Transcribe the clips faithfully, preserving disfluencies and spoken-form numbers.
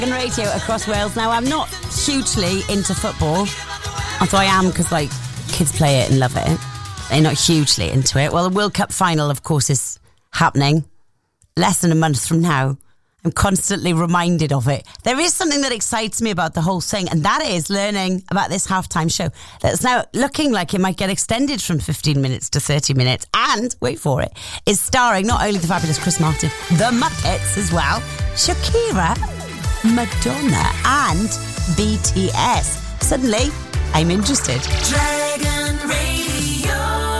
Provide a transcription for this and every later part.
Radio across Wales. Now, I'm not hugely into football, although I am because, like, kids play it and love it. They're not hugely into it. Well, the World Cup final, of course, is happening less than a month from now. I'm constantly reminded of it. There is something that excites me about the whole thing, and that is learning about this halftime show that's now looking like it might get extended from fifteen minutes to thirty minutes, and, wait for it, is starring not only the fabulous Chris Martin, the Muppets as well, Shakira, Madonna and B T S. Suddenly, I'm interested. Dragon Radio.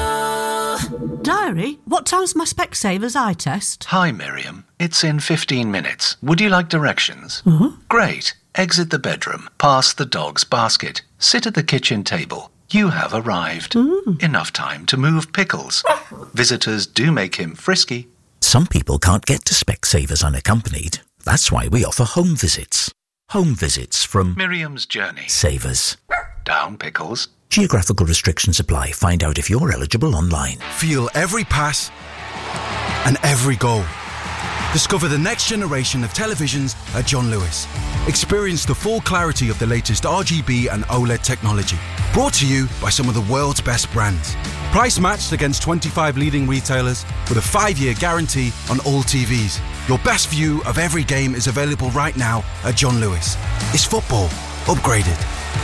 Diary, what time's my Specsavers eye test? Hi, Miriam. It's in fifteen minutes. Would you like directions? Uh-huh. Great. Exit the bedroom, past the dog's basket, sit at the kitchen table. You have arrived. Mm. Enough time to move pickles. Visitors do make him frisky. Some people can't get to Specsavers unaccompanied. That's why we offer home visits. Home visits from Miriam's Journey. Savers. Down pickles. Geographical restrictions apply. Find out if you're eligible online. Feel every pass and every goal. Discover the next generation of televisions at John Lewis. Experience the full clarity of the latest R G B and OLED technology. Brought to you by some of the world's best brands. Price matched against twenty-five leading retailers with a five-year guarantee on all T Vs. Your best view of every game is available right now at John Lewis. It's football upgraded.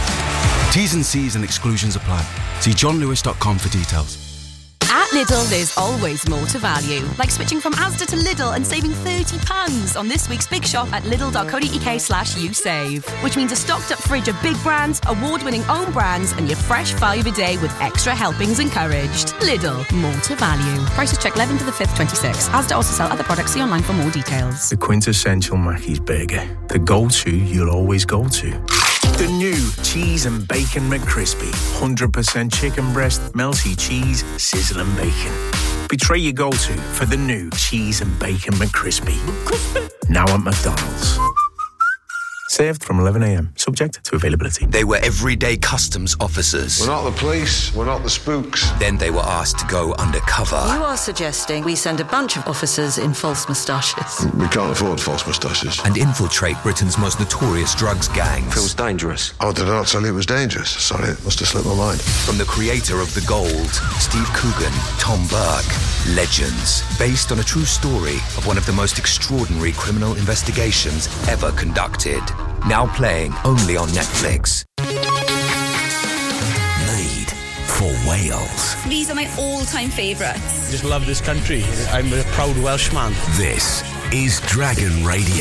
T's and C's and exclusions apply. See john lewis dot com for details. At Lidl, there's always more to value. Like switching from Asda to Lidl and saving thirty pounds on this week's Big Shop at lidl.co.uk slash you save. Which means a stocked up fridge of big brands, award-winning own brands, and your fresh five a day with extra helpings encouraged. Lidl, more to value. Prices check eleventh to the fifth, twenty-six. Asda also sell other products. See online for more details. The quintessential Mackey's burger. The go-to you'll always go to. The new Cheese and Bacon McCrispy. one hundred percent chicken breast, melty cheese, sizzling bacon. Betray your go-to for the new Cheese and Bacon McCrispy. McCrispy. Now at McDonald's. Served from eleven a.m, subject to availability. They were everyday customs officers. We're not the police, we're not the spooks. Then they were asked to go undercover. You are suggesting we send a bunch of officers in false moustaches. We can't afford false moustaches. And infiltrate Britain's most notorious drugs gangs. Feels dangerous. Oh, did I not tell you it was dangerous? Sorry, it must have slipped my mind. From the creator of The Gold, Steve Coogan, Tom Burke, Legends. Based on a true story of one of the most extraordinary criminal investigations ever conducted. Now playing only on Netflix. Made for Wales. These are my all-time favourites. Just love this country. I'm a proud Welshman. This is Dragon Radio.